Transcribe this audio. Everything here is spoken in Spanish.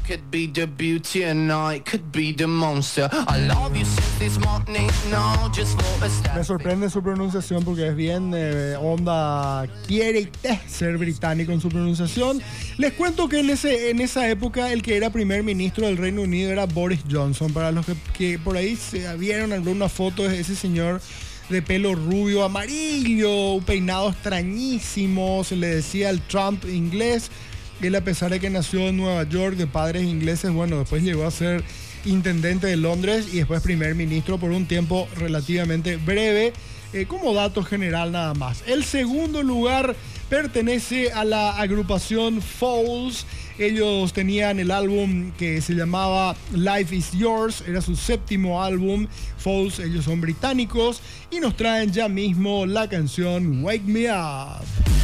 Could be the beauty and I could be the monster. I love you since this morning, no, just for a step. Me sorprende su pronunciación porque es bien onda, quiere ser británico en su pronunciación. Les cuento que en esa época el que era primer ministro del Reino Unido era Boris Johnson. Para los que por ahí se vieron alguna foto de ese señor de pelo rubio amarillo, un peinado extrañísimo, se le decía el Trump inglés. Él, a pesar de que nació en Nueva York de padres ingleses, bueno, después llegó a ser intendente de Londres y después primer ministro por un tiempo relativamente breve, como dato general nada más. El segundo lugar pertenece a la agrupación Falls. Ellos tenían el álbum que se llamaba Life is Yours, era su séptimo álbum. Falls, ellos son británicos y nos traen ya mismo la canción Wake Me Up.